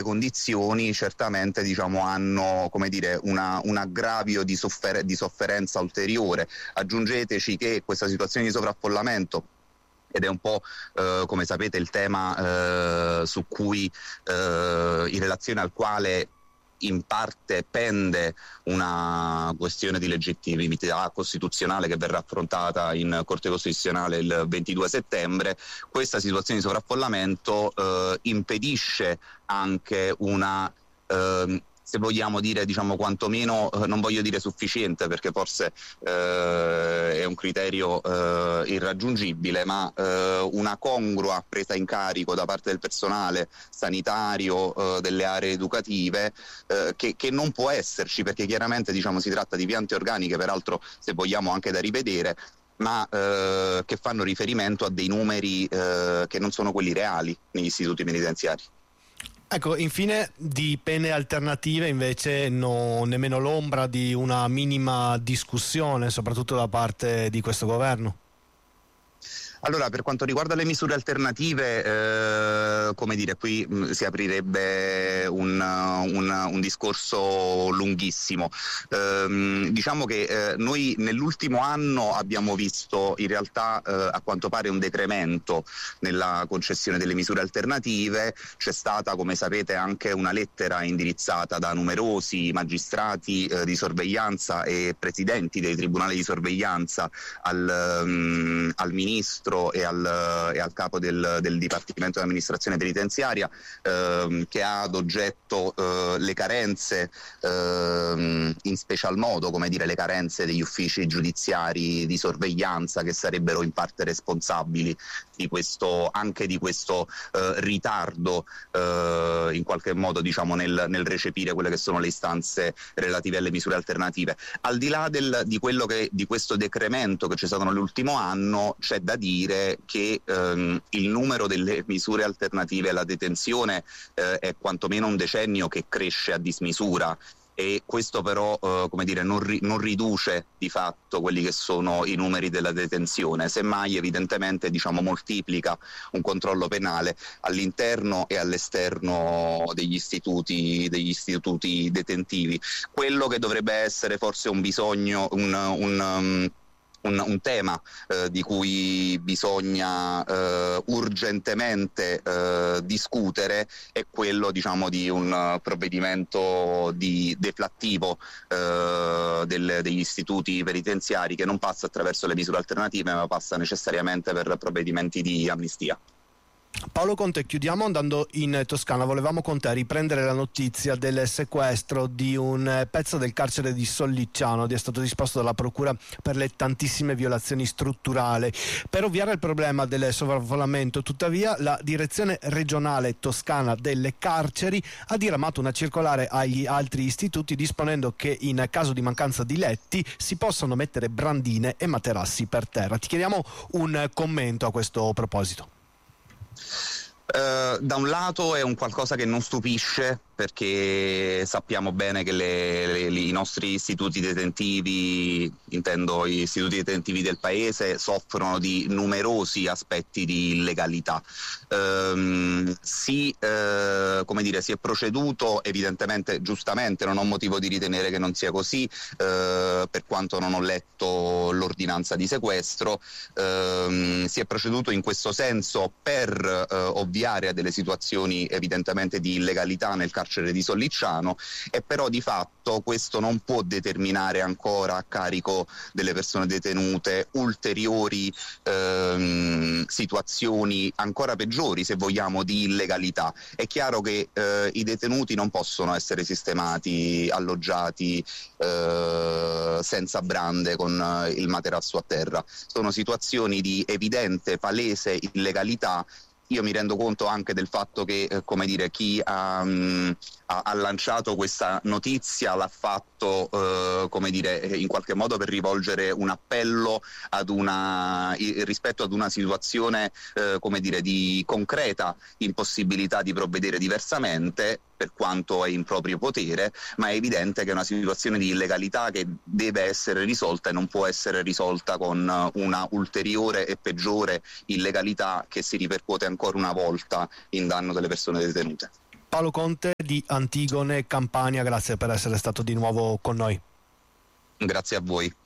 condizioni certamente hanno un aggravio di sofferenza ulteriore. Aggiungeteci che questa situazione di sovraffollamento, ed è un po' come sapete il tema su cui in relazione al quale in parte pende una questione di legittimità costituzionale che verrà affrontata in Corte Costituzionale il 22 settembre, questa situazione di sovraffollamento impedisce anche una se vogliamo dire quantomeno, non voglio dire sufficiente perché forse è un criterio irraggiungibile, ma una congrua presa in carico da parte del personale sanitario delle aree educative che non può esserci, perché chiaramente si tratta di piante organiche, peraltro se vogliamo anche da rivedere, ma che fanno riferimento a dei numeri che non sono quelli reali negli istituti penitenziari. Ecco, infine, di pene alternative invece nemmeno l'ombra di una minima discussione, soprattutto da parte di questo governo. Allora, per quanto riguarda le misure alternative, qui si aprirebbe un discorso lunghissimo. Diciamo che noi nell'ultimo anno abbiamo visto in realtà a quanto pare un decremento nella concessione delle misure alternative. C'è stata, come sapete, anche una lettera indirizzata da numerosi magistrati di sorveglianza e presidenti dei tribunali di sorveglianza al ministro e al capo del Dipartimento di Amministrazione Penitenziaria, che ha ad oggetto le carenze, in special modo le carenze degli uffici giudiziari di sorveglianza, che sarebbero in parte responsabili di questo ritardo in qualche modo nel recepire quelle che sono le istanze relative alle misure alternative. Al di là di questo decremento che c'è stato nell'ultimo anno, c'è da dire che il numero delle misure alternative alla detenzione è quantomeno un decennio che cresce a dismisura, e questo però non riduce di fatto quelli che sono i numeri della detenzione, semmai evidentemente moltiplica un controllo penale all'interno e all'esterno degli istituti detentivi. Quello che dovrebbe essere forse un bisogno, un tema di cui bisogna urgentemente discutere è quello di un provvedimento deflattivo degli istituti penitenziari, che non passa attraverso le misure alternative, ma passa necessariamente per provvedimenti di amnistia. Paolo Conte, chiudiamo andando in Toscana. Volevamo con te riprendere la notizia del sequestro di un pezzo del carcere di Sollicciano, è stato disposto dalla Procura per le tantissime violazioni strutturali. Per ovviare al problema del sovraffollamento, tuttavia, la Direzione Regionale Toscana delle Carceri ha diramato una circolare agli altri istituti disponendo che in caso di mancanza di letti si possano mettere brandine e materassi per terra. Ti chiediamo un commento a questo proposito. Da un lato è un qualcosa che non stupisce, perché sappiamo bene che i nostri istituti detentivi, intendo gli istituti detentivi del paese, soffrono di numerosi aspetti di illegalità. Si è proceduto evidentemente giustamente, non ho motivo di ritenere che non sia così, per quanto non ho letto l'ordinanza di sequestro. Si è proceduto in questo senso per ovviare a delle situazioni evidentemente di illegalità nel carcere di Sollicciano, e però di fatto questo non può determinare ancora a carico delle persone detenute ulteriori situazioni ancora peggiori, se vogliamo, di illegalità. È chiaro che i detenuti non possono essere sistemati, alloggiati senza brande con il materasso a terra. Sono situazioni di evidente, palese illegalità. Io mi rendo conto anche del fatto che chi ha lanciato questa notizia l'ha fatto in qualche modo per rivolgere un appello rispetto ad una situazione di concreta impossibilità di provvedere diversamente, per quanto è in proprio potere, ma è evidente che è una situazione di illegalità che deve essere risolta e non può essere risolta con una ulteriore e peggiore illegalità che si ripercuote ancora una volta in danno delle persone detenute. Paolo Conte di Antigone Campania, grazie per essere stato di nuovo con noi. Grazie a voi.